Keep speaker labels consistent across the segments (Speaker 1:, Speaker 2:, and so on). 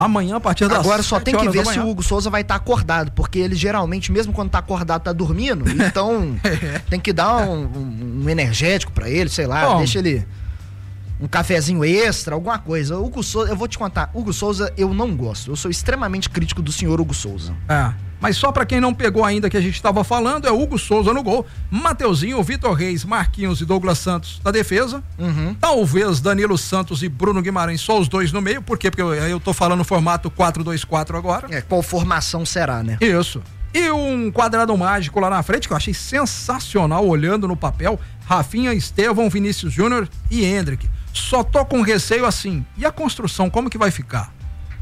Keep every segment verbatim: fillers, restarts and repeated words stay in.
Speaker 1: Amanhã, a partir das
Speaker 2: Agora só tem que ver se o Hugo Souza vai estar tá acordado, porque ele geralmente, mesmo quando tá acordado, tá dormindo, então é. tem que dar um, um, um energético pra ele, sei lá, Bom. deixa ele... um cafezinho extra, alguma coisa. O Hugo Souza, eu vou te contar, Hugo Souza eu não gosto, eu sou extremamente crítico do senhor Hugo Souza.
Speaker 1: É, mas só pra quem não pegou ainda que a gente tava falando, é Hugo Souza no gol, Mateuzinho, Vitor Reis, Marquinhos e Douglas Santos na defesa, uhum. talvez Danilo Santos e Bruno Guimarães, só os dois no meio, por quê? Porque eu, eu tô falando no formato quatro dois quatro agora.
Speaker 2: É, qual formação será, né?
Speaker 1: Isso. E um quadrado mágico lá na frente, que eu achei sensacional, olhando no papel, Rafinha, Estevão, Vinícius Júnior e Hendrick. Só tô com receio assim, e a construção, como que vai ficar?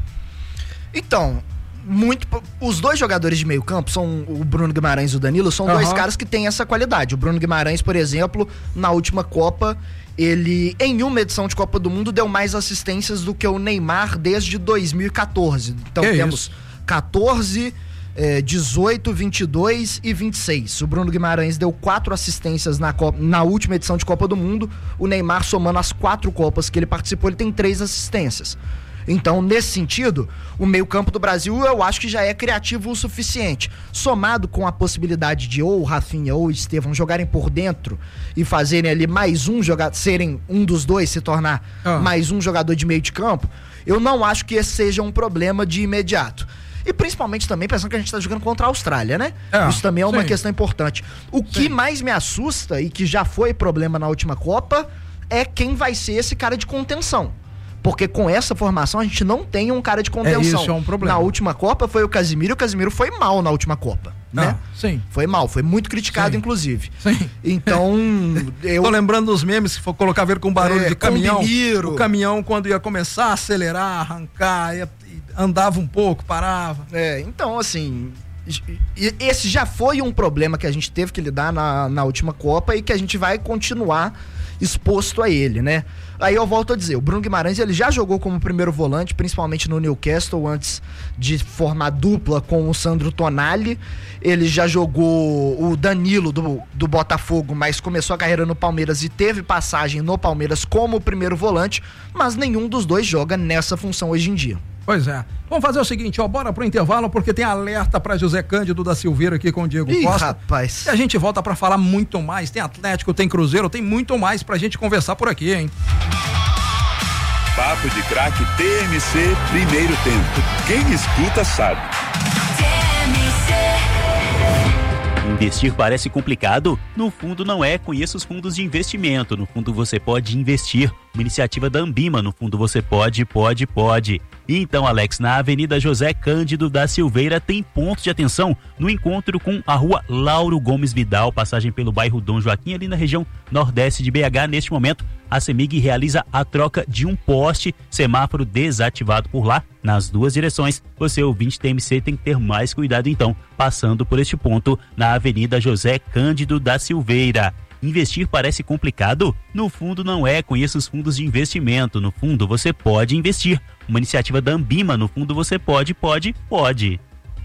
Speaker 2: Então, muito, os dois jogadores de meio campo, são o Bruno Guimarães e o Danilo, são uhum. dois caras que têm essa qualidade. O Bruno Guimarães, por exemplo, na última Copa, ele, em uma edição de Copa do Mundo, deu mais assistências do que o Neymar desde dois mil e catorze. Então que temos isso? catorze... É, dezoito, vinte e dois e vinte e seis. O Bruno Guimarães deu quatro assistências na, Copa, na última edição de Copa do Mundo. O Neymar, somando as quatro Copas que ele participou, ele tem três assistências. Então, nesse sentido, o meio-campo do Brasil eu acho que já é criativo o suficiente. Somado com a possibilidade de ou o Rafinha ou o Estevão jogarem por dentro e fazerem ali mais um jogador, serem um dos dois, se tornar ah. mais um jogador de meio de campo, eu não acho que esse seja um problema de imediato. E principalmente também pensando que a gente está jogando contra a Austrália, né? É, Isso também é uma sim. questão importante. O que sim. mais me assusta e que já foi problema na última Copa é quem vai ser esse cara de contenção. Porque com essa formação a gente não tem um cara de contenção.
Speaker 1: É, isso é um problema.
Speaker 2: Na última Copa foi o Casimiro e o Casimiro foi mal na última Copa, né?
Speaker 1: Ah, sim.
Speaker 2: Foi mal, foi muito criticado, sim. inclusive.
Speaker 1: Sim.
Speaker 2: Então, eu...
Speaker 1: Tô lembrando dos memes que colocavam ele com barulho é, de caminhão.
Speaker 2: Com
Speaker 1: o caminhão, quando ia começar a acelerar, arrancar, ia, andava um pouco, parava.
Speaker 2: É, então, assim... esse já foi um problema que a gente teve que lidar na, na última Copa e que a gente vai continuar exposto a ele, né? Aí eu volto a dizer, o Bruno Guimarães, ele já jogou como primeiro volante, principalmente no Newcastle, antes de formar dupla com o Sandro Tonali. Ele já jogou o Danilo do, do Botafogo, mas começou a carreira no Palmeiras e teve passagem no Palmeiras como primeiro volante, mas nenhum dos dois joga nessa função hoje em dia.
Speaker 1: Pois é. Vamos fazer o seguinte, ó, bora pro intervalo, porque tem alerta pra José Cândido da Silveira aqui com o Diego
Speaker 2: Ih,
Speaker 1: Costa.
Speaker 2: rapaz.
Speaker 1: E a gente volta pra falar muito mais. Tem Atlético, tem Cruzeiro, tem muito mais pra gente conversar por aqui, hein?
Speaker 3: Papo de Craque T M C, primeiro tempo. Quem escuta sabe.
Speaker 4: T M C.
Speaker 5: Investir parece complicado? No fundo não é. Conheça os fundos de investimento. No fundo você pode investir. Uma iniciativa da Ambima. No fundo você pode, pode, pode. E então, Alex, na Avenida José Cândido da Silveira tem ponto de atenção no encontro com a Rua Lauro Gomes Vidal, passagem pelo bairro Dom Joaquim, ali na região nordeste de B H. Neste momento, a CEMIG realiza a troca de um poste, semáforo desativado por lá, nas duas direções. Você, ouvinte T M C, tem que ter mais cuidado então, passando por este ponto na Avenida José Cândido da Silveira. Investir parece complicado? No fundo não é. Conheça os fundos de investimento. No fundo você pode investir. Uma iniciativa da Ambima. No fundo você pode, pode, pode.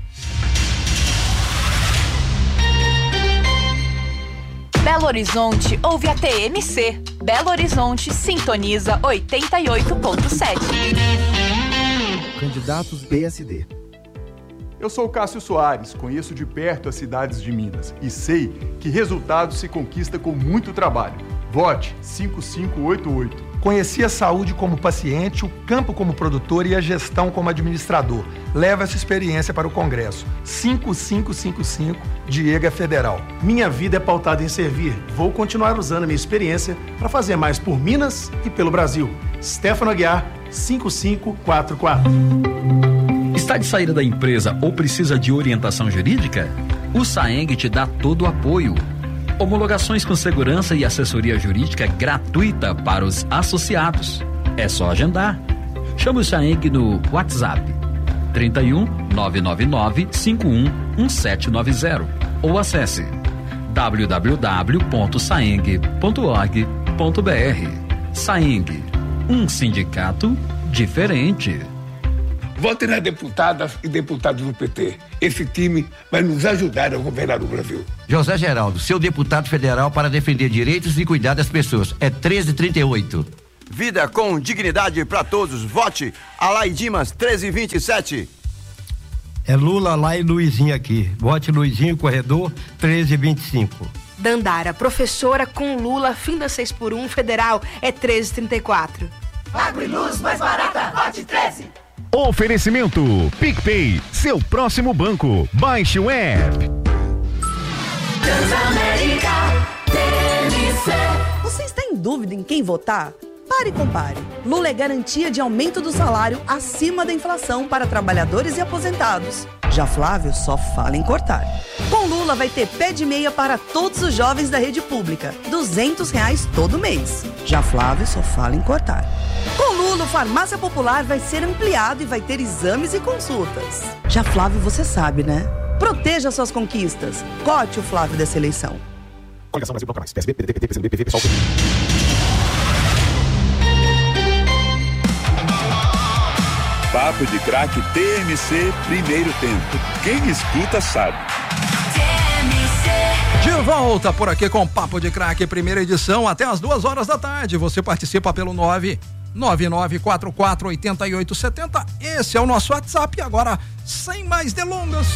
Speaker 4: Belo Horizonte ouve a T M C. Belo Horizonte sintoniza oitenta e oito ponto sete.
Speaker 6: Candidatos B S D.
Speaker 7: Eu sou Cássio Soares, conheço de perto as cidades de Minas e sei que resultado se conquista com muito trabalho. Vote cinco cinco oito oito.
Speaker 8: Conheci a saúde como paciente, o campo como produtor e a gestão como administrador. Leva essa experiência para o Congresso. cinco cinco cinco cinco, Diego é Federal.
Speaker 9: Minha vida é pautada em servir. Vou continuar usando a minha experiência para fazer mais por Minas e pelo Brasil. Stefano Aguiar, cinco cinco quatro quatro.
Speaker 10: Está de saída da empresa ou precisa de orientação jurídica? O Saeng te dá todo o apoio. Homologações com segurança e assessoria jurídica gratuita para os associados. É só agendar. Chame o Saeng no WhatsApp trinta e um, nove nove nove, cinco um, um sete nove zero ou acesse w w w ponto saeng ponto org ponto b r. Saeng, um sindicato diferente.
Speaker 11: Vote nas deputadas e deputados do P T. Esse time vai nos ajudar a governar o Brasil.
Speaker 12: José Geraldo, seu deputado federal para defender direitos e cuidar das pessoas. É treze trinta e oito.
Speaker 6: Vida com dignidade para todos. Vote Alai Dimas treze vinte e sete.
Speaker 12: É Lula lá e Luizinho aqui. Vote Luizinho, corredor treze vinte e cinco.
Speaker 13: Dandara, professora com Lula, fim da seis por um, federal é treze trinta e quatro.
Speaker 14: Água e luz mais barata, vote treze.
Speaker 15: Oferecimento PicPay, seu próximo banco. Baixe o app.
Speaker 14: Transamérica, T N C.
Speaker 16: Você está em dúvida em quem votar? Pare e compare. Lula é garantia de aumento do salário acima da inflação para trabalhadores e aposentados. Já Flávio só fala em cortar. Com Lula vai ter pé de meia para todos os jovens da rede pública, duzentos reais todo mês. Já Flávio só fala em cortar. Com Lula, o Farmácia Popular vai ser ampliado e vai ter exames e consultas. Já Flávio, você sabe, né? Proteja suas conquistas. Cote o Flávio dessa eleição.
Speaker 17: Coligação Brasil Bloco Mais, P S B, P D T, P S D B, P V, Pessoal.
Speaker 3: Papo de Craque T M C, primeiro tempo. Quem escuta sabe.
Speaker 1: De volta por aqui com Papo de Craque, primeira edição, até as duas horas da tarde. Você participa pelo nove nove nove quatro quatro oito oito sete zero. Esse é o nosso WhatsApp. E agora, sem mais delongas,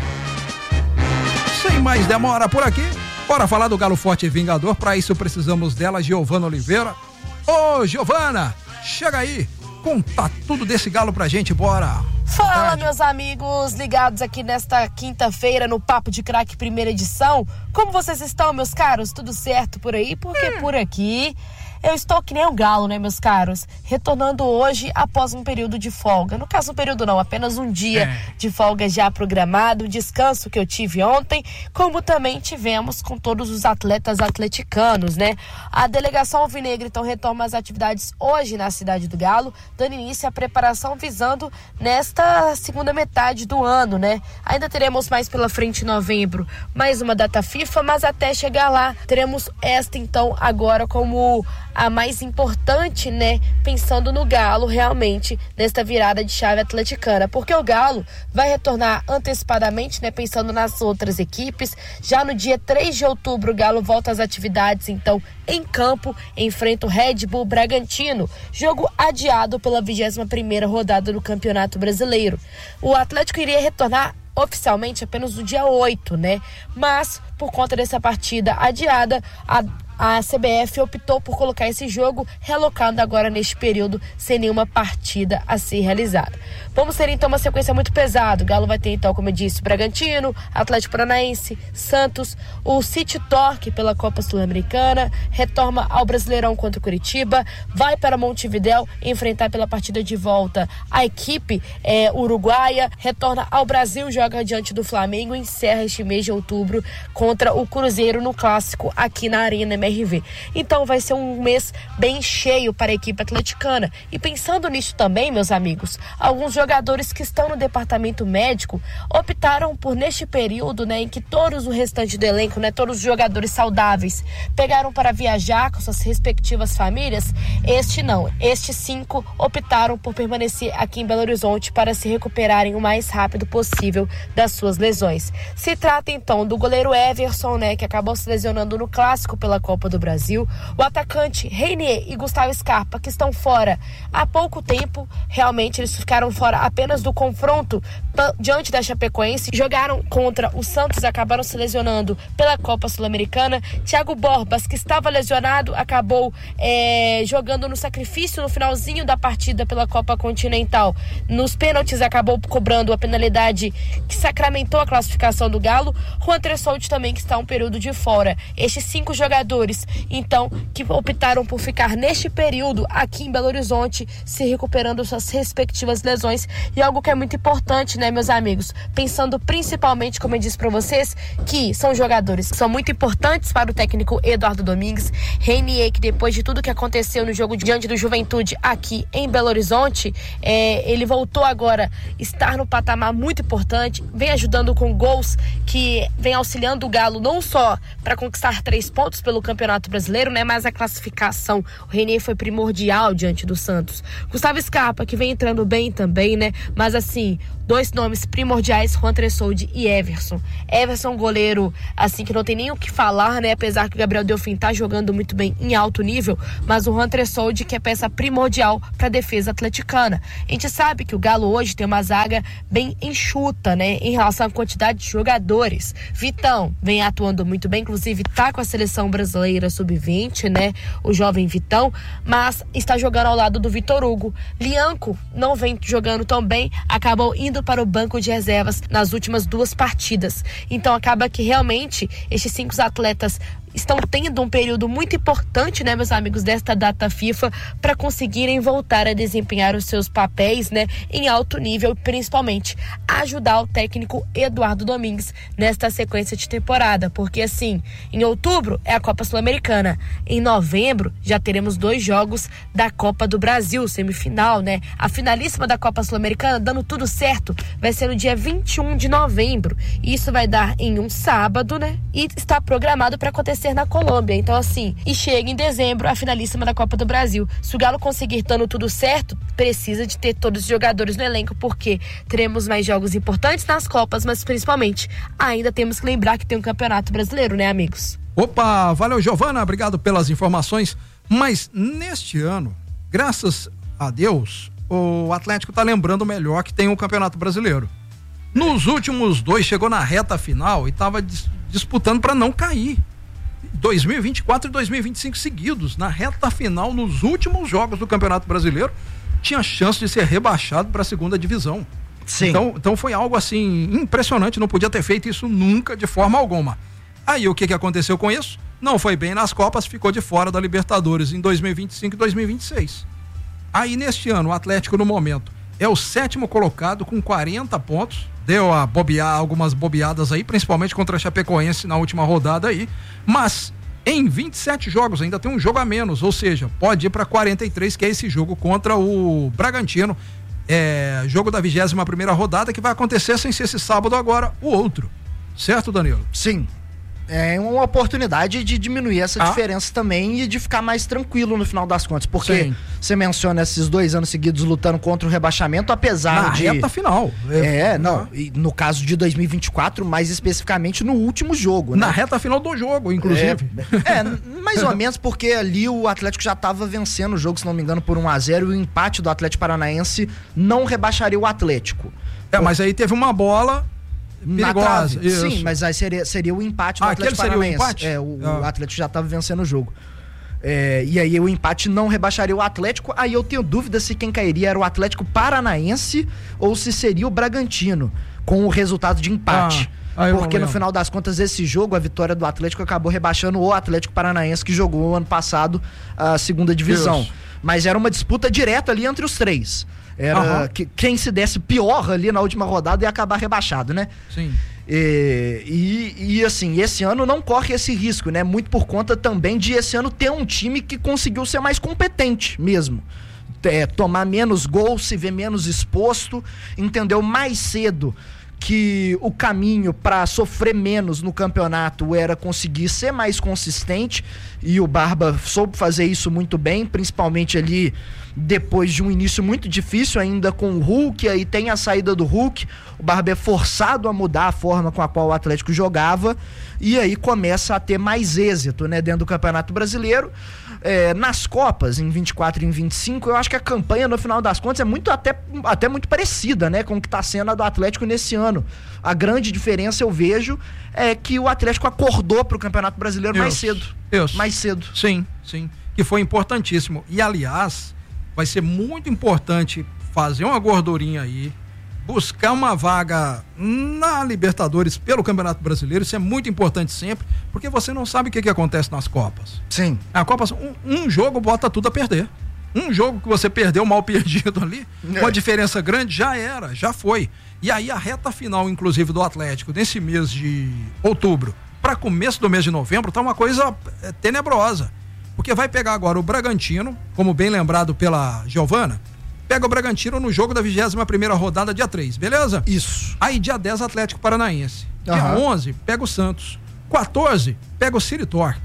Speaker 1: sem mais demora por aqui, bora falar do Galo Forte e Vingador. Para isso precisamos dela, Giovana Oliveira. Ô, Giovana, chega aí, conta tudo desse Galo pra gente, bora.
Speaker 18: Fala, meus amigos ligados aqui nesta quinta-feira no Papo de Craque, primeira edição. Como vocês estão, meus caros? Tudo certo por aí? Porque hum. por aqui eu estou que nem o Galo, né, meus caros? Retornando hoje após um período de folga. No caso, um período não, apenas um dia é. de folga já programado, um descanso que eu tive ontem, como também tivemos com todos os atletas atleticanos, né? A delegação alvinegra, então, retoma as atividades hoje na cidade do Galo, dando início à preparação visando nesta segunda metade do ano, né? Ainda teremos mais pela frente em novembro, mais uma data FIFA, mas até chegar lá, teremos esta, então, agora como a mais importante, né, pensando no Galo realmente nesta virada de chave atleticana, porque o Galo vai retornar antecipadamente, né, pensando nas outras equipes. Já no dia três de outubro o Galo volta às atividades, então, em campo, enfrenta o Red Bull Bragantino, jogo adiado pela vigésima primeira rodada do Campeonato Brasileiro. O Atlético iria retornar oficialmente apenas no dia oito, né, mas por conta dessa partida adiada, a A C B F optou por colocar esse jogo, relocando agora neste período sem nenhuma partida a ser realizada. Vamos ter então uma sequência muito pesada. O Galo vai ter então, como eu disse, Bragantino, Atlético Paranaense, Santos, o City Torque pela Copa Sul-Americana, retorna ao Brasileirão contra o Curitiba, vai para Montevidéu enfrentar pela partida de volta a equipe é, uruguaia, retorna ao Brasil, joga diante do Flamengo e encerra este mês de outubro contra o Cruzeiro no clássico aqui na Arena M R V. Então vai ser um mês bem cheio para a equipe atleticana. E pensando nisso também, meus amigos, alguns jogadores que estão no departamento médico optaram por, neste período, né, em que todos o restante do elenco, né, todos os jogadores saudáveis pegaram para viajar com suas respectivas famílias, este não. Estes cinco optaram por permanecer aqui em Belo Horizonte para se recuperarem o mais rápido possível das suas lesões. Se trata então do goleiro Everson, né, que acabou se lesionando no clássico pela Copa do Brasil, o atacante Reinier e Gustavo Scarpa, que estão fora há pouco tempo. Realmente eles ficaram fora apenas do confronto diante da Chapecoense, jogaram contra o Santos, acabaram se lesionando pela Copa Sul-Americana. Thiago Borbas, que estava lesionado, acabou é, jogando no sacrifício no finalzinho da partida pela Copa Continental. Nos pênaltis acabou cobrando a penalidade que sacramentou a classificação do Galo. Juan Tressoldi também, que está um período de fora. Estes cinco jogadores, então, que optaram por ficar neste período aqui em Belo Horizonte, se recuperando suas respectivas lesões. E algo que é muito importante, né, meus amigos, pensando principalmente, como eu disse para vocês, que são jogadores que são muito importantes para o técnico Eduardo Domingues. Reinier, que depois de tudo que aconteceu no jogo diante do Juventude aqui em Belo Horizonte, é, ele voltou agora a estar no patamar muito importante, vem ajudando com gols, que vem auxiliando o Galo não só para conquistar três pontos pelo campeonato Campeonato Brasileiro, né? Mas a classificação, o Renier foi primordial diante do Santos. Gustavo Scarpa, que vem entrando bem também, né? Mas assim, dois nomes primordiais, Juan Tressoldi e Everson. Everson, goleiro, assim, que não tem nem o que falar, né? Apesar que o Gabriel Delfim tá jogando muito bem em alto nível, mas o Juan Tressoldi, que é peça primordial para a defesa atleticana. A gente sabe que o Galo hoje tem uma zaga bem enxuta, né? Em relação à quantidade de jogadores. Vitão vem atuando muito bem, inclusive tá com a seleção brasileira sub vinte, né? O jovem Vitão, mas está jogando ao lado do Vitor Hugo. Lianco não vem jogando tão bem, acabou indo para o banco de reservas nas últimas duas partidas. Então acaba que realmente estes cinco atletas estão tendo um período muito importante, né, meus amigos, desta data FIFA, para conseguirem voltar a desempenhar os seus papéis, né, em alto nível e principalmente ajudar o técnico Eduardo Domingues nesta sequência de temporada, porque assim, em outubro é a Copa Sul-Americana, em novembro já teremos dois jogos da Copa do Brasil, semifinal, né, a finalíssima da Copa Sul-Americana, dando tudo certo, vai ser no dia vinte e um de novembro, e isso vai dar em um sábado, né, e está programado para acontecer na Colômbia, então assim, e chega em dezembro a finalíssima da Copa do Brasil. Se o Galo conseguir dando tudo certo, precisa de ter todos os jogadores no elenco, porque teremos mais jogos importantes nas Copas, mas principalmente ainda temos que lembrar que tem um Campeonato Brasileiro, né, amigos?
Speaker 1: Opa, valeu, Giovana, obrigado pelas informações, mas neste ano, graças a Deus, o Atlético tá lembrando melhor que tem o Campeonato Brasileiro. Nos últimos dois, chegou na reta final e tava dis- disputando para não cair. dois mil e vinte e quatro e dois mil e vinte e cinco seguidos, na reta final, nos últimos jogos do Campeonato Brasileiro, tinha chance de ser rebaixado para a segunda divisão.
Speaker 2: Sim.
Speaker 1: Então, então foi algo assim impressionante, não podia ter feito isso nunca, de forma alguma. Aí o que, que aconteceu com isso? Não foi bem nas Copas, ficou de fora da Libertadores em dois mil e vinte e cinco e dois mil e vinte e seis. Aí neste ano, o Atlético no momento é o sétimo colocado com quarenta pontos, deu a bobear, algumas bobeadas aí, principalmente contra a Chapecoense na última rodada aí, mas em vinte e sete jogos ainda tem um jogo a menos, ou seja, pode ir para quarenta e três, que é esse jogo contra o Bragantino, é, jogo da vigésima primeira rodada, que vai acontecer sem ser esse sábado agora, o outro, certo, Danilo?
Speaker 2: Sim. É uma oportunidade de diminuir essa ah. diferença também e de ficar mais tranquilo no final das contas, porque Sim. você menciona esses dois anos seguidos lutando contra o rebaixamento, apesar
Speaker 1: Na
Speaker 2: de...
Speaker 1: Na reta final.
Speaker 2: É, é não, e no caso de dois mil e vinte e quatro, mais especificamente no último jogo, né?
Speaker 1: Na reta final do jogo, inclusive.
Speaker 2: É, é mais ou menos porque ali o Atlético já estava vencendo o jogo, se não me engano, por um a zero, e o empate do Atlético Paranaense não rebaixaria o Atlético.
Speaker 1: É, mas aí teve uma bola...
Speaker 2: perigosa. Sim, mas aí seria, seria o empate do
Speaker 1: ah,
Speaker 2: Atlético
Speaker 1: seria
Speaker 2: Paranaense.
Speaker 1: O empate?
Speaker 2: É, o,
Speaker 1: ah.
Speaker 2: o Atlético já estava vencendo o jogo. É, e aí o empate não rebaixaria o Atlético. Aí eu tenho dúvida se quem cairia era o Atlético Paranaense ou se seria o Bragantino, com o resultado de empate. Ah, porque no final das contas, esse jogo, a vitória do Atlético acabou rebaixando o Atlético Paranaense, que jogou ano passado a segunda divisão. Deus. Mas era uma disputa direta ali entre os três. Era uhum. que, quem se desse pior ali na última rodada ia acabar rebaixado, né?
Speaker 1: Sim.
Speaker 2: E, e, e assim, esse ano não corre esse risco, né? Muito por conta também de esse ano ter um time que conseguiu ser mais competente mesmo. É, tomar menos gols, se ver menos exposto, entendeu mais cedo que o caminho para sofrer menos no campeonato era conseguir ser mais consistente, e o Barba soube fazer isso muito bem, principalmente ali depois de um início muito difícil ainda com o Hulk, aí tem a saída do Hulk, o Barba é forçado a mudar a forma com a qual o Atlético jogava, e aí começa a ter mais êxito, né, dentro do Campeonato Brasileiro. É, nas Copas, em vinte e quatro e em vinte e cinco, eu acho que a campanha, no final das contas, é muito até, até muito parecida, né, com o que está sendo a do Atlético nesse ano. A grande diferença, eu vejo, é que o Atlético acordou para o Campeonato Brasileiro mais cedo.
Speaker 1: Isso.
Speaker 2: Mais cedo.
Speaker 1: Sim, sim. Que foi importantíssimo. E, aliás, vai ser muito importante fazer uma gordurinha aí, buscar uma vaga na Libertadores pelo Campeonato Brasileiro. Isso é muito importante sempre, porque você não sabe o que, que acontece nas Copas.
Speaker 2: Sim.
Speaker 1: A Copa, um, um jogo bota tudo a perder. Um jogo que você perdeu mal perdido ali, é. uma diferença grande, já era, já foi. E aí a reta final, inclusive, do Atlético, nesse mês de outubro, para começo do mês de novembro, tá uma coisa é, tenebrosa. Porque vai pegar agora o Bragantino, como bem lembrado pela Giovana, pega o Bragantino no jogo da vigésima primeira rodada, dia três, beleza?
Speaker 2: Isso.
Speaker 1: Aí dia dez, Atlético Paranaense. Dia
Speaker 2: uhum.
Speaker 1: onze, pega o Santos. quatorze, pega o City Torque.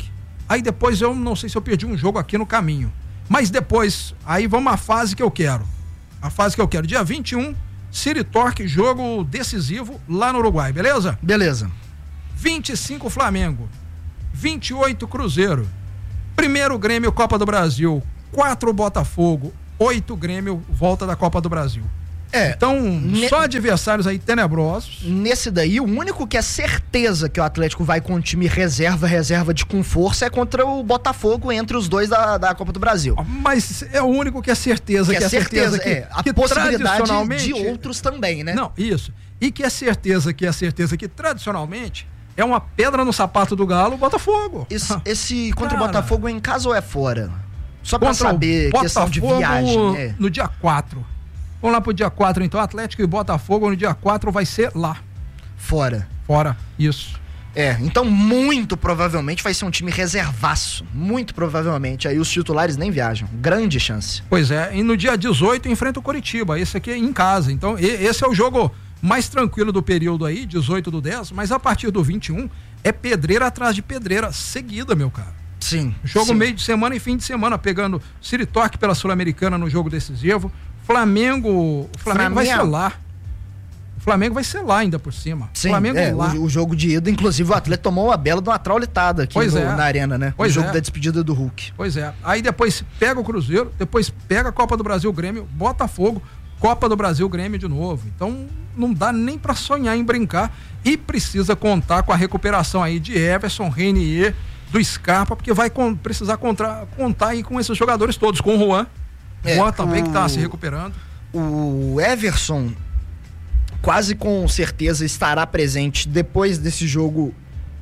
Speaker 1: Aí depois eu não sei se eu perdi um jogo aqui no caminho. Mas depois, aí vamos à fase que eu quero. A fase que eu quero. Dia vinte e um, City Torque, jogo decisivo lá no Uruguai, beleza?
Speaker 2: Beleza.
Speaker 1: vinte e cinco Flamengo. vinte e oito Cruzeiro. Primeiro Grêmio Copa do Brasil. quatro Botafogo. oito Grêmio volta da Copa do Brasil.
Speaker 2: É.
Speaker 1: Então,
Speaker 2: ne...
Speaker 1: só adversários aí tenebrosos.
Speaker 2: Nesse daí, o único que é certeza que o Atlético vai com o time reserva, reserva de com força, é contra o Botafogo, entre os dois da, da Copa do Brasil.
Speaker 1: Mas é o único que é certeza, que,
Speaker 2: que é certeza,
Speaker 1: certeza que,
Speaker 2: é. A
Speaker 1: que
Speaker 2: possibilidade
Speaker 1: tradicionalmente...
Speaker 2: de outros também, né?
Speaker 1: Não, isso. E que é certeza, que é certeza que tradicionalmente é uma pedra no sapato do Galo, o Botafogo.
Speaker 2: Esse, esse contra
Speaker 1: Cara,
Speaker 2: o Botafogo é em casa ou é fora? Só pra
Speaker 1: contra
Speaker 2: saber, questão de viagem. É.
Speaker 1: No dia quatro. Vamos lá pro dia quatro, então. Atlético e Botafogo no dia quatro vai ser lá.
Speaker 2: Fora.
Speaker 1: Fora, isso.
Speaker 2: É, então muito provavelmente vai ser um time reservaço. Muito provavelmente. Aí os titulares nem viajam. Grande chance.
Speaker 1: Pois é, e no dia dezoito enfrenta o Coritiba. Esse aqui é em casa. Então, e, esse é o jogo mais tranquilo do período aí, dezoito do dez. Mas a partir do vinte e um é pedreira atrás de pedreira seguida, meu cara.
Speaker 2: Sim.
Speaker 1: Jogo
Speaker 2: sim.
Speaker 1: meio de semana e fim de semana, pegando City Torque pela Sul-Americana no jogo decisivo. Flamengo, o Flamengo, Flamengo vai ser lá. O Flamengo vai ser lá ainda por cima.
Speaker 2: Sim,
Speaker 1: Flamengo
Speaker 2: é,
Speaker 1: lá.
Speaker 2: O, o jogo de ida, inclusive o Atlético tomou uma bela de uma traulitada aqui
Speaker 1: pois
Speaker 2: no,
Speaker 1: é.
Speaker 2: na arena, né?
Speaker 1: Pois
Speaker 2: o jogo
Speaker 1: é.
Speaker 2: da despedida do Hulk.
Speaker 1: Pois é. Aí depois pega o Cruzeiro, depois pega a Copa do Brasil Grêmio, Botafogo, Copa do Brasil Grêmio de novo. Então não dá nem pra sonhar em brincar e precisa contar com a recuperação aí de Everson, Renier, do Scarpa, porque vai com, precisar contra, contar aí com esses jogadores todos, com o Juan.
Speaker 2: É,
Speaker 1: Juan também
Speaker 2: o...
Speaker 1: que tá se recuperando.
Speaker 2: O Everson quase com certeza estará presente depois desse jogo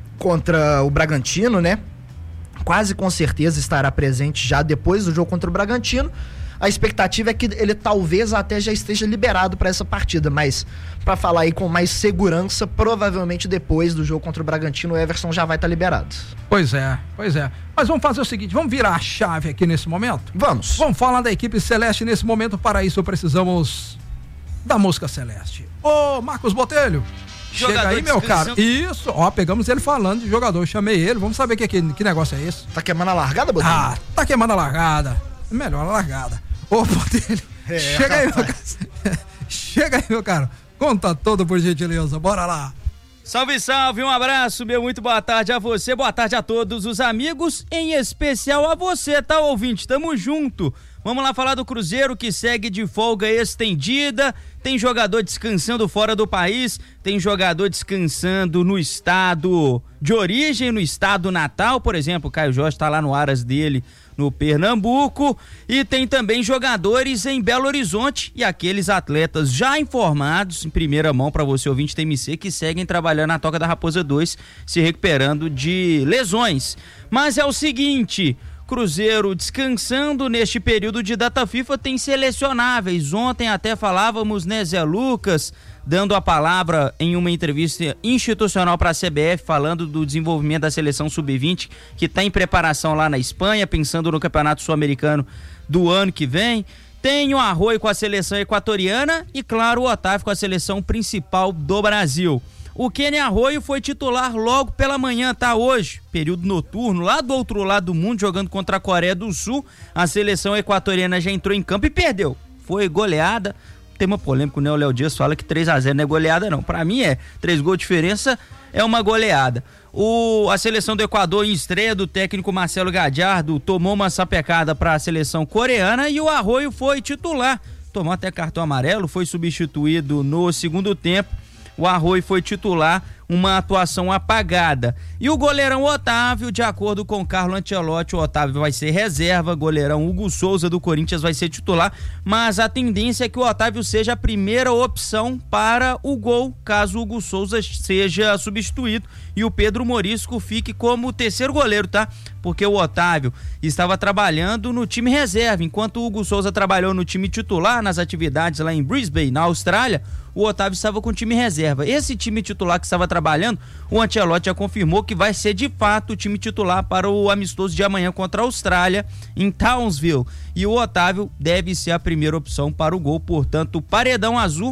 Speaker 2: contra o Bragantino, né? Quase com certeza estará presente já depois do jogo contra o Bragantino. A expectativa é que ele talvez até já esteja liberado para essa partida, mas para falar aí com mais segurança, provavelmente depois do jogo contra o Bragantino, o Everson já vai estar tá liberado.
Speaker 1: Pois é, pois é. Mas vamos fazer o seguinte, vamos virar a chave aqui nesse momento?
Speaker 2: Vamos.
Speaker 1: Vamos falar da equipe Celeste nesse momento. Para isso precisamos da música Celeste. Ô, Marcos Botelho, jogador chega aí, meu cara. Isso, ó, pegamos ele falando de jogador, eu chamei ele, vamos saber que, que, que negócio é esse.
Speaker 2: Tá queimando a largada, Botelho?
Speaker 1: Ah, tá queimando a largada. Melhor a largada. Ô, Botelho, é, chega aí, meu cara. Chega aí, meu cara. Conta todo, por gentileza, bora lá.
Speaker 19: Salve, salve, um abraço, meu, muito boa tarde a você, boa tarde a todos os amigos, em especial a você, tá, ouvinte? Tamo junto. Vamos lá falar do Cruzeiro, que segue de folga estendida, tem jogador descansando fora do país, tem jogador descansando no estado de origem, no estado natal, por exemplo, o Caio Jorge tá lá no Aras dele, no Pernambuco, e tem também jogadores em Belo Horizonte e aqueles atletas já informados em primeira mão para você ouvinte T M C que seguem trabalhando na Toca da Raposa dois, se recuperando de lesões. Mas é o seguinte, Cruzeiro descansando neste período de data FIFA, tem selecionáveis. Ontem até falávamos, né, Zé Lucas, dando a palavra em uma entrevista institucional para a C B F, falando do desenvolvimento da seleção sub vinte, que está em preparação lá na Espanha, pensando no Campeonato Sul-Americano do ano que vem. Tem o Arroio com a seleção equatoriana e, claro, o Otávio com a seleção principal do Brasil. O Kenny Arroio foi titular logo pela manhã, tá? Hoje, período noturno, lá do outro lado do mundo, jogando contra a Coreia do Sul. A seleção equatoriana já entrou em campo e perdeu. Foi goleada. Tema polêmico, né? O Léo Dias fala que três a zero não é goleada, não. Pra mim é. Três gols de diferença é uma goleada. O, a seleção do Equador, em estreia do técnico Marcelo Gadiardo, tomou uma sapecada para a seleção coreana e o Arroio foi titular. Tomou até cartão amarelo, foi substituído no segundo tempo. O Arroio foi titular, uma atuação apagada. E o goleirão Otávio, de acordo com Carlo Ancelotti, o Otávio vai ser reserva, goleirão Hugo Souza do Corinthians vai ser titular, mas a tendência é que o Otávio seja a primeira opção para o gol, caso o Hugo Souza seja substituído e o Pedro Morisco fique como terceiro goleiro, tá? Porque o Otávio estava trabalhando no time reserva, enquanto o Hugo Souza trabalhou no time titular, nas atividades lá em Brisbane, na Austrália, o Otávio estava com o time reserva. Esse time titular que estava trabalhando, o Ancelotti já confirmou que vai ser de fato o time titular para o amistoso de amanhã contra a Austrália, em Townsville. E o Otávio deve ser a primeira opção para o gol, portanto, paredão azul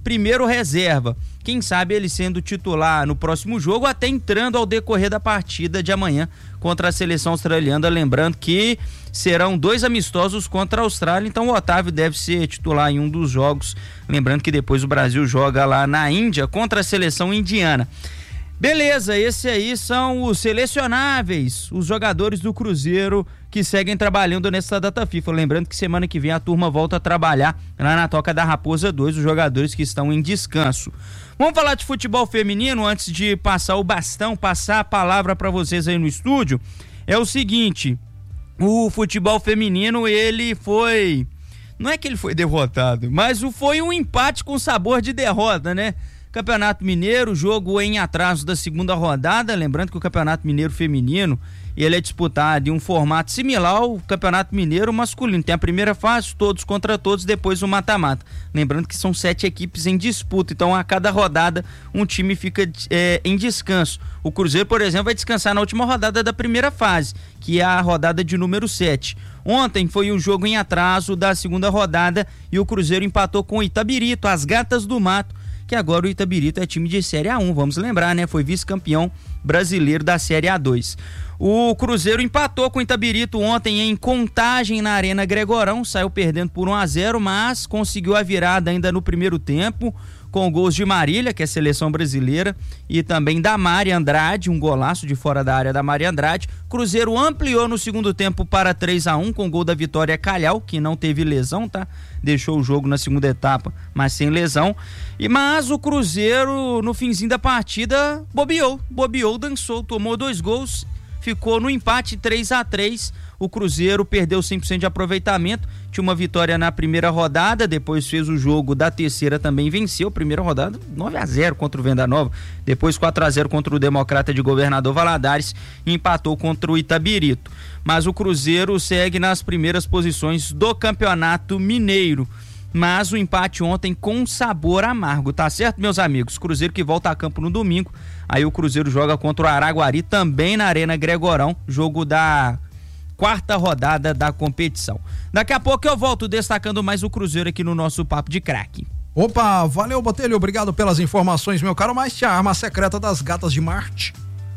Speaker 19: primeiro reserva. Quem sabe ele sendo titular no próximo jogo, até entrando ao decorrer da partida de amanhã contra a seleção australiana. Lembrando que serão dois amistosos contra a Austrália, então o Otávio deve ser titular em um dos jogos. Lembrando que depois o Brasil joga lá na Índia contra a seleção indiana. Beleza, esses aí são os selecionáveis, os jogadores do Cruzeiro que seguem trabalhando nessa data FIFA. Lembrando que semana que vem a turma volta a trabalhar lá na Toca da Raposa dois, os jogadores que estão em descanso. Vamos falar de futebol feminino antes de passar o bastão, passar a palavra para vocês aí no estúdio. É o seguinte, o futebol feminino, ele foi... Não é que ele foi derrotado, mas foi um empate com sabor de derrota, né? Campeonato Mineiro, jogo em atraso da segunda rodada, lembrando que o Campeonato Mineiro Feminino, ele é disputado em um formato similar ao Campeonato Mineiro Masculino, tem a primeira fase, todos contra todos, depois o mata-mata, lembrando que são sete equipes em disputa, então a cada rodada um time fica é, em descanso. O Cruzeiro, por exemplo, vai descansar na última rodada da primeira fase, que é a rodada de número sete. Ontem foi um jogo em atraso da segunda rodada e o Cruzeiro empatou com o Itabirito, as Gatas do Mato, que agora o Itabirito é time de Série A um, vamos lembrar, né? Foi vice-campeão brasileiro da Série A dois. O Cruzeiro empatou com o Itabirito ontem em Contagem na Arena Gregorão, saiu perdendo por um a zero, mas conseguiu a virada ainda no primeiro tempo, com gols de Marília, que é a seleção brasileira, e também da Mari Andrade, um golaço de fora da área da Mari Andrade. Cruzeiro ampliou no segundo tempo para três a um, com gol da Vitória Calhau, que não teve lesão, tá? Deixou o jogo na segunda etapa, mas sem lesão. E, mas o Cruzeiro, no finzinho da partida, bobeou, bobeou, dançou, tomou dois gols, ficou no empate três a três. O Cruzeiro perdeu cem por cento de aproveitamento, tinha uma vitória na primeira rodada, depois fez o jogo da terceira, também venceu, primeira rodada nove a zero contra o Venda Nova, depois quatro a zero contra o Democrata de Governador Valadares e empatou contra o Itabirito. Mas o Cruzeiro segue nas primeiras posições do Campeonato Mineiro, mas o empate ontem com sabor amargo, tá certo, meus amigos? Cruzeiro que volta a campo no domingo, aí o Cruzeiro joga contra o Araguari, também na Arena Gregorão, jogo da quarta rodada da competição. Daqui a pouco eu volto destacando mais o Cruzeiro aqui no nosso Papo de Craque.
Speaker 1: Opa, valeu, Botelho, obrigado pelas informações, meu caro, mas tinha a arma secreta das Gatas de Marte.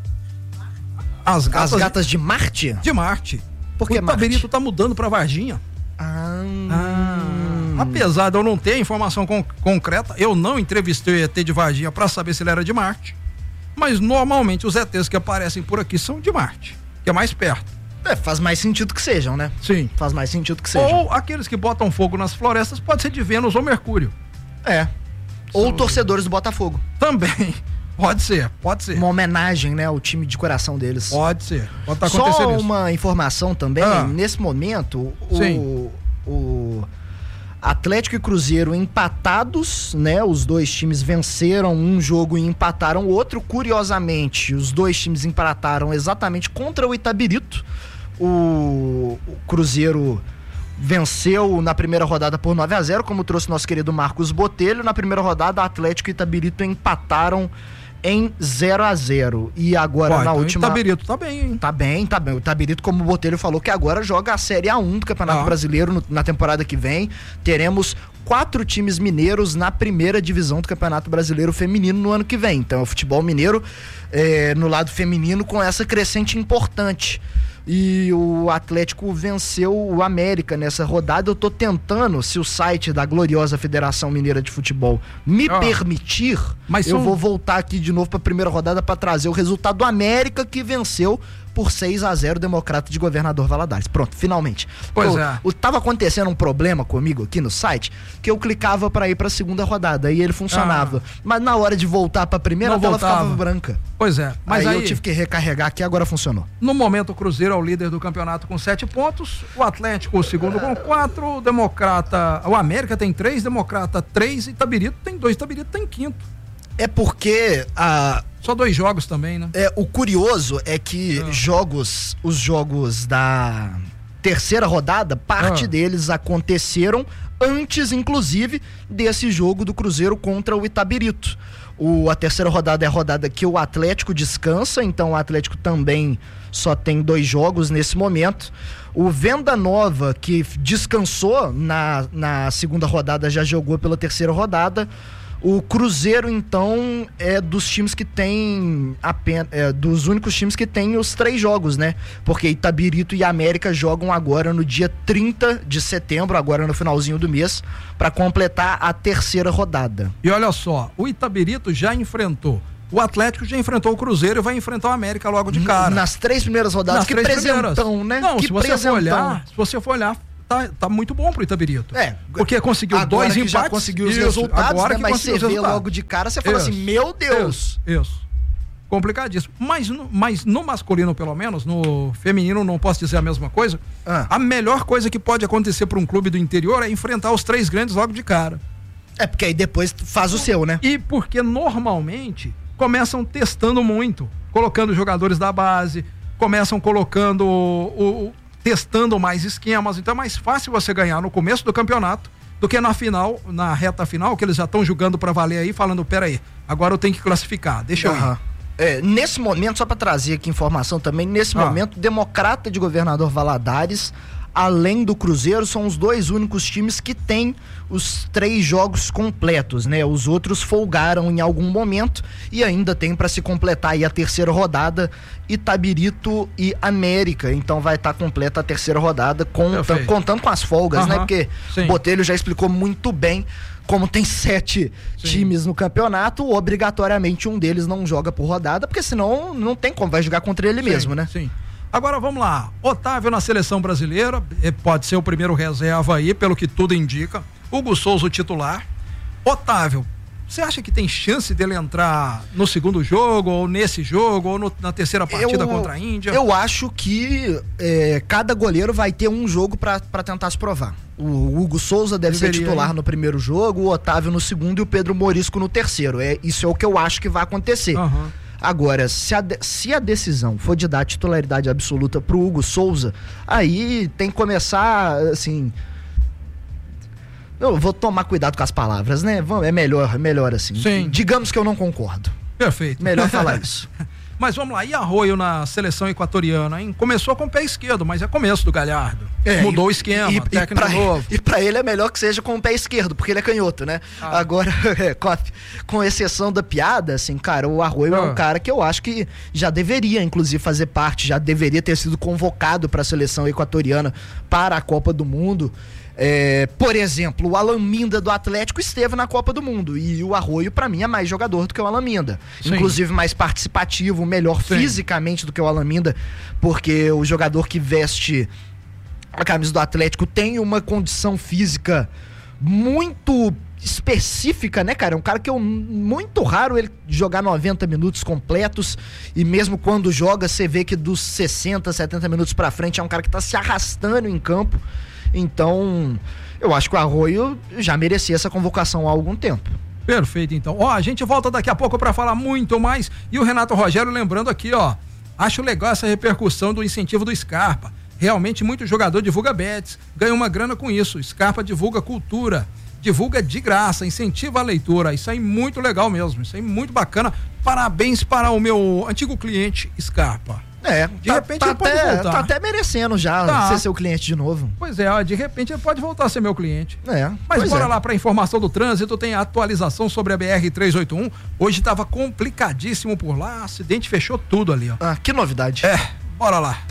Speaker 2: As gatas, As gatas de... de Marte?
Speaker 1: De Marte.
Speaker 2: Por que
Speaker 1: o Itabirito tá mudando pra Varginha.
Speaker 2: Ah.
Speaker 1: ah. Apesar de eu não ter informação con- concreta, eu não entrevistei o E T de Varginha pra saber se ele era de Marte, mas normalmente os E Tês que aparecem por aqui são de Marte, que é mais perto.
Speaker 2: É, faz mais sentido que sejam, né?
Speaker 1: Sim.
Speaker 2: Faz mais sentido que sejam.
Speaker 1: Ou aqueles que botam fogo nas florestas, pode ser de Vênus ou Mercúrio.
Speaker 2: É. Ou São... torcedores do Botafogo.
Speaker 1: Também. Pode ser, pode ser.
Speaker 2: Uma homenagem, né, ao time de coração deles.
Speaker 1: Pode ser. Pode estar acontecendo
Speaker 2: Só
Speaker 1: isso.
Speaker 2: uma informação também,
Speaker 1: ah.
Speaker 2: nesse momento,
Speaker 1: Sim.
Speaker 2: o, o Atlético e Cruzeiro empatados, né? Os dois times venceram um jogo e empataram o outro. Curiosamente, os dois times empataram exatamente contra o Itabirito. O, o Cruzeiro venceu na primeira rodada por nove a zero, como trouxe nosso querido Marcos Botelho. Na primeira rodada, Atlético e Itabirito empataram em zero a zero. E agora, Pô, na então última...
Speaker 1: O Itabirito tá bem, hein?
Speaker 2: Tá bem, tá bem. O Itabirito, como o Botelho falou, que agora joga a Série A um do Campeonato ah. Brasileiro no, na temporada que vem. Teremos quatro times mineiros na primeira divisão do Campeonato Brasileiro Feminino no ano que vem. Então, o futebol mineiro, é, no lado feminino, com essa crescente importante. E o Atlético venceu o América nessa rodada. Eu tô tentando, se o site da gloriosa Federação Mineira de Futebol me ah, permitir, mas eu são... vou voltar aqui de novo pra primeira rodada para trazer o resultado do América, que venceu por seis a zero o Democrata de Governador Valadares. Pronto, finalmente.
Speaker 1: Pois
Speaker 2: eu,
Speaker 1: é.
Speaker 2: Eu, tava acontecendo um problema comigo aqui no site, que eu clicava para ir pra segunda rodada e ele funcionava. Ah. Mas na hora de voltar pra primeira,
Speaker 1: Não
Speaker 2: a tela
Speaker 1: voltava.
Speaker 2: ficava branca.
Speaker 1: Pois é. Mas aí,
Speaker 2: aí eu tive que recarregar aqui, agora funcionou.
Speaker 1: No momento, o Cruzeiro é o líder do campeonato com sete pontos, o Atlético o segundo com quatro, o Democrata, o América tem três, Democrata três e Itabirito tem dois, Itabirito tem quinto.
Speaker 2: É porque a...
Speaker 1: Só dois jogos também, né?
Speaker 2: É, o curioso é que ah. jogos, os jogos da terceira rodada, parte ah. deles aconteceram antes, inclusive, desse jogo do Cruzeiro contra o Itabirito. O, a terceira rodada é a rodada que o Atlético descansa, então o Atlético também só tem dois jogos nesse momento. O Venda Nova, que descansou na, na segunda rodada, já jogou pela terceira rodada. O Cruzeiro, então, é dos times que tem apenas, é, dos únicos times que tem os três jogos, né? Porque Itabirito e América jogam agora no dia trinta de setembro, agora no finalzinho do mês, para completar a terceira rodada.
Speaker 1: E olha só, o Itabirito já enfrentou, o Atlético já enfrentou o Cruzeiro e vai enfrentar o América logo de cara.
Speaker 2: Nas três primeiras rodadas,
Speaker 1: Nas
Speaker 2: que
Speaker 1: três
Speaker 2: presentão,
Speaker 1: primeiras.
Speaker 2: né?
Speaker 1: Não,
Speaker 2: que
Speaker 1: se você
Speaker 2: presentão.
Speaker 1: for olhar, se você for olhar, Tá, tá muito bom pro Itabirito.
Speaker 2: É.
Speaker 1: Porque conseguiu
Speaker 2: agora
Speaker 1: dois
Speaker 2: que
Speaker 1: empates.
Speaker 2: já conseguiu os
Speaker 1: isso,
Speaker 2: resultados,
Speaker 1: agora
Speaker 2: né?
Speaker 1: que
Speaker 2: Mas
Speaker 1: conseguiu
Speaker 2: você
Speaker 1: os
Speaker 2: vê
Speaker 1: resultados.
Speaker 2: logo de cara, você fala
Speaker 1: isso,
Speaker 2: assim, meu Deus.
Speaker 1: Isso, isso. Complicadíssimo. Mas no, mas no masculino, pelo menos, no feminino, não posso dizer a mesma coisa. Ah. A melhor coisa que pode acontecer para um clube do interior é enfrentar os três grandes logo de cara.
Speaker 2: É, porque aí depois faz o seu, né?
Speaker 1: E porque normalmente começam testando muito, colocando jogadores da base, começam colocando o, o testando mais esquemas, então é mais fácil você ganhar no começo do campeonato do que na final, na reta final, que eles já estão jogando para valer aí, falando, peraí, agora eu tenho que classificar, deixa eu ir.
Speaker 2: É, nesse momento, só para trazer aqui informação também, nesse ah. momento, Democrata de Governador Valadares, além do Cruzeiro, são os dois únicos times que têm os três jogos completos, né? Os outros folgaram em algum momento e ainda tem para se completar aí a terceira rodada, Itabirito e América. Então vai estar tá completa a terceira rodada, conta, contando com as folgas, uhum. né? Porque o Botelho já explicou muito bem. Como tem sete Sim. times no campeonato, obrigatoriamente um deles não joga por rodada, porque senão não tem como, vai jogar contra ele Sim. mesmo, né?
Speaker 1: Sim. Agora vamos lá, Otávio na seleção brasileira, pode ser o primeiro reserva aí, pelo que tudo indica. Hugo Souza o titular. Otávio, você acha que tem chance dele entrar no segundo jogo, ou nesse jogo, ou no, na terceira partida eu, contra a Índia?
Speaker 2: Eu acho que é, cada goleiro vai ter um jogo pra, pra tentar se provar. O Hugo Souza deve Deveria, ser titular hein? no primeiro jogo, o Otávio no segundo e o Pedro Morisco no terceiro. É, isso é o que eu acho que vai acontecer. Uhum. Agora, se a, de, se a decisão for de dar titularidade absoluta pro Hugo Souza, aí tem que começar, assim... Eu vou tomar cuidado com as palavras, né? É melhor, é melhor assim.
Speaker 1: Sim.
Speaker 2: Digamos que eu não concordo.
Speaker 1: Perfeito.
Speaker 2: Melhor falar isso.
Speaker 1: Mas vamos lá, e Arroio na seleção equatoriana, hein? Começou com o pé esquerdo, mas é começo do Galhardo. É, Mudou e, o esquema, e, técnico
Speaker 2: e pra,
Speaker 1: novo.
Speaker 2: E pra ele é melhor que seja com o pé esquerdo, porque ele é canhoto, né? Ah. Agora, com, a, com exceção da piada, assim, cara, o Arroio ah. é um cara que eu acho que já deveria, inclusive, fazer parte, já deveria ter sido convocado para a seleção equatoriana para a Copa do Mundo. É, por exemplo, o Alan Minda do Atlético esteve na Copa do Mundo e o Arroio, pra mim, é mais jogador do que o Alan Minda. Sim. Inclusive mais participativo, melhor Sim. fisicamente do que o Alan Minda, porque o jogador que veste a camisa do Atlético tem uma condição física muito específica, né, cara? É um cara que é muito raro ele jogar noventa minutos completos, e mesmo quando joga, você vê que dos sessenta, setenta minutos pra frente é um cara que tá se arrastando em campo. Então, eu acho que o Arroio já merecia essa convocação há algum tempo.
Speaker 1: Perfeito, então. Ó, a gente volta daqui a pouco para falar muito mais. E o Renato Rogério lembrando aqui, ó, acho legal essa repercussão do incentivo do Scarpa. Realmente muito jogador divulga bets, ganha uma grana com isso. Scarpa divulga cultura, divulga de graça, incentiva a leitura. Isso aí muito legal mesmo, isso aí muito bacana. Parabéns para o meu antigo cliente Scarpa.
Speaker 2: É,
Speaker 1: de
Speaker 2: tá,
Speaker 1: repente
Speaker 2: tá
Speaker 1: ele pode
Speaker 2: até,
Speaker 1: voltar.
Speaker 2: Tá até merecendo já tá. ser seu cliente de novo.
Speaker 1: Pois é, ó, de repente ele pode voltar a ser meu cliente.
Speaker 2: É.
Speaker 1: Mas bora
Speaker 2: é.
Speaker 1: lá para informação do trânsito, tem a atualização sobre a B R trezentos e oitenta e um. Hoje estava complicadíssimo por lá, acidente fechou tudo ali, ó.
Speaker 2: Ah, que novidade.
Speaker 1: É, bora lá.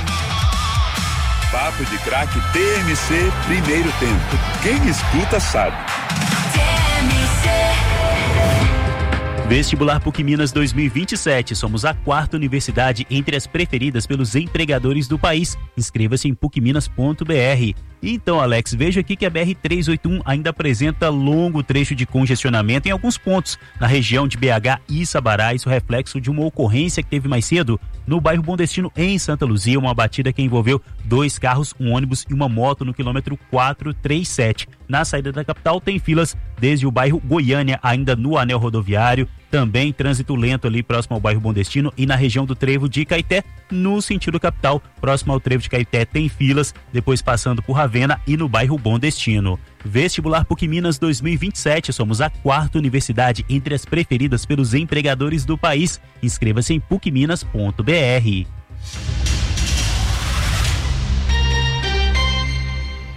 Speaker 3: Papo de Craque T M C Primeiro Tempo. Quem escuta sabe. T M C.
Speaker 5: Vestibular PUC Minas dois mil e vinte e sete. Somos a quarta universidade entre as preferidas pelos empregadores do país. Inscreva-se em puc minas ponto b r. Então, Alex, veja aqui que a B R trezentos e oitenta e um ainda apresenta longo trecho de congestionamento em alguns pontos. Na região de B H e Sabará, isso é reflexo de uma ocorrência que teve mais cedo no bairro Bom Destino, em Santa Luzia, uma batida que envolveu dois carros, um ônibus e uma moto no quilômetro quatrocentos e trinta e sete. Na saída da capital tem filas desde o bairro Goiânia, ainda no anel rodoviário. Também trânsito lento ali próximo ao bairro Bom Destino e na região do Trevo de Caeté, no sentido capital, próximo ao Trevo de Caeté tem filas, depois passando por Ravena e no bairro Bom Destino. Vestibular PUC Minas dois mil e vinte e sete, somos a quarta universidade entre as preferidas pelos empregadores do país. Inscreva-se em puc minas ponto b r.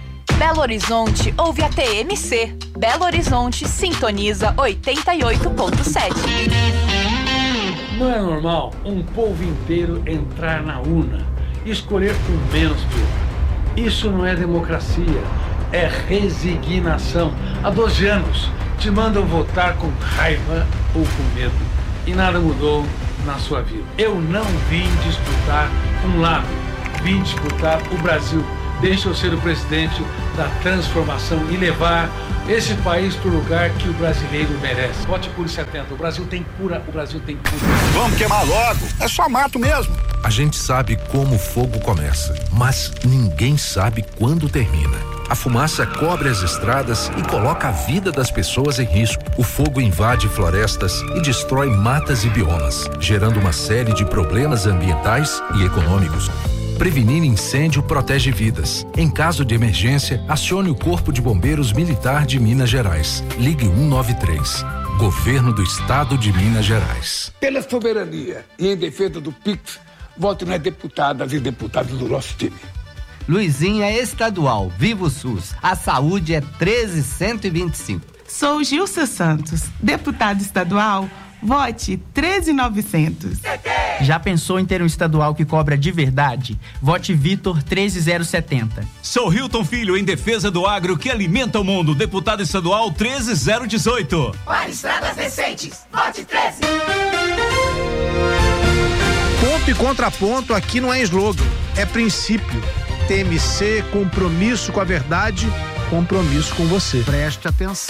Speaker 4: Belo Horizonte ouve a T M C. Belo Horizonte sintoniza oitenta e oito ponto sete.
Speaker 20: Não é normal um povo inteiro entrar na urna e escolher com menos de um. Isso não é democracia, é resignação. Há doze anos te mandam votar com raiva ou com medo e nada mudou na sua vida. Eu não vim disputar um lado, vim disputar o Brasil. Deixa eu ser o presidente da transformação e levar esse país para o lugar que o brasileiro merece. Vote Cure setenta. O Brasil tem cura, o Brasil tem cura.
Speaker 21: Vamos queimar logo. É só mato mesmo.
Speaker 22: A gente sabe como o fogo começa, mas ninguém sabe quando termina. A fumaça cobre as estradas e coloca a vida das pessoas em risco. O fogo invade florestas e destrói matas e biomas, gerando uma série de problemas ambientais e econômicos. Prevenir incêndio protege vidas. Em caso de emergência, acione o Corpo de Bombeiros Militar de Minas Gerais. Ligue um nove três. Governo do Estado de Minas Gerais.
Speaker 11: Pela soberania e em defesa do P I X, vote nas deputadas e deputados do nosso time.
Speaker 23: Luizinha é estadual, viva o SUS. A saúde é treze cento e vinte e cinco.
Speaker 24: Sou Gilsa Santos, deputado estadual, vote treze mil e novecentos.
Speaker 25: Já pensou em ter um estadual que cobra de verdade? Vote Vitor treze mil setenta.
Speaker 26: Sou Hilton Filho, em defesa do agro que alimenta o mundo, deputado estadual treze mil dezoito.
Speaker 14: Para estradas decentes, vote treze.
Speaker 27: Ponto e contraponto aqui não é slogan, é princípio. T M C, compromisso com a verdade, compromisso com você.
Speaker 28: Preste atenção.